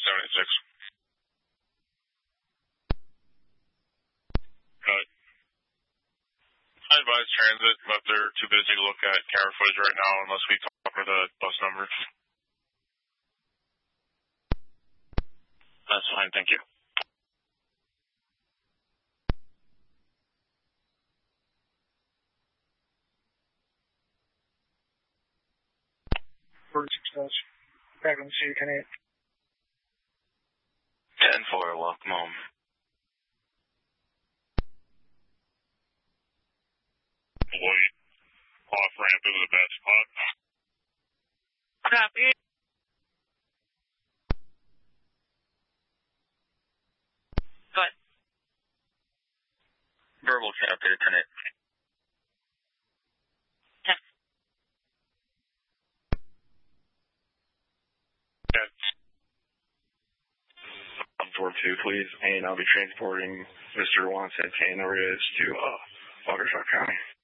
76. I advise transit, but they're too busy to look at camera footage right now unless we talk for the bus number. That's fine, thank you. Back on the city, 10-8. 10-4, welcome home. Wait. Off ramp into the bad spot. Copy. Good. Verbal copy, Lieutenant. Yes. Yes. 142, please, and I'll be transporting Mr. Juan Santana Reyes to Waukesha County.